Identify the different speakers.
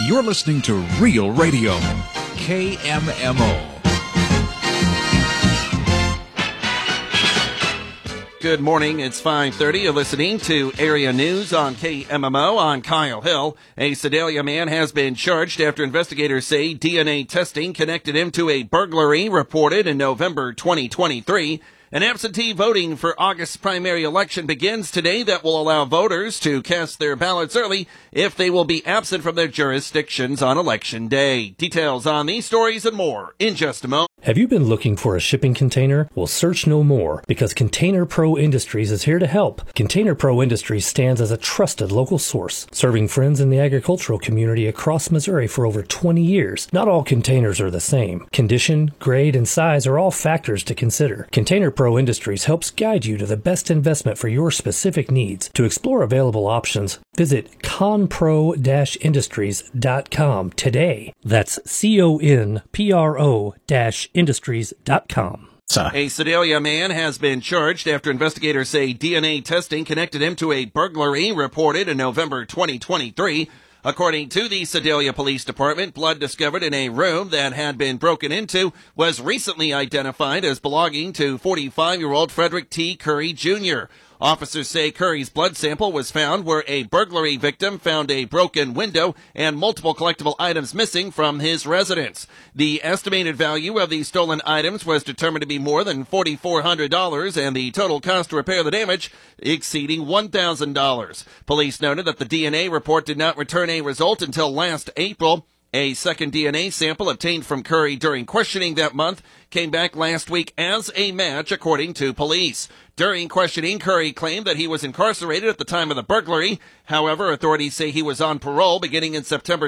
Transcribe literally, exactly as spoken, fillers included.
Speaker 1: You're listening to Real Radio, K M M O.
Speaker 2: Good morning, it's five thirty. You're listening to Area News on K M M O. On Kyle Hill. A Sedalia man has been charged after investigators say D N A testing connected him to a burglary reported in November twenty twenty-three. An absentee voting for August's primary election begins today that will allow voters to cast their ballots early if they will be absent from their jurisdictions on Election Day. Details on these stories and more in just a moment.
Speaker 3: Have you been looking for a shipping container? Well, search no more, because Container Pro Industries is here to help. Container Pro Industries stands as a trusted local source, serving friends in the agricultural community across Missouri for over twenty years. Not all containers are the same. Condition, grade, and size are all factors to consider. Container Pro Industries helps guide you to the best investment for your specific needs. To explore available options, visit conpro dash industries dot com today. That's C O N P R O dash industries dot com.
Speaker 2: A Sedalia man has been charged after investigators say D N A testing connected him to a burglary reported in November twenty twenty-three. According to the Sedalia Police Department, blood discovered in a room that had been broken into was recently identified as belonging to forty-five-year-old Frederick T. Curry, Junior Officers say Curry's blood sample was found where a burglary victim found a broken window and multiple collectible items missing from his residence. The estimated value of the stolen items was determined to be more than four thousand four hundred dollars and the total cost to repair the damage exceeding one thousand dollars. Police noted that the D N A report did not return a result until last April. A second D N A sample obtained from Curry during questioning that month came back last week as a match, according to police. During questioning, Curry claimed that he was incarcerated at the time of the burglary. However, authorities say he was on parole beginning in September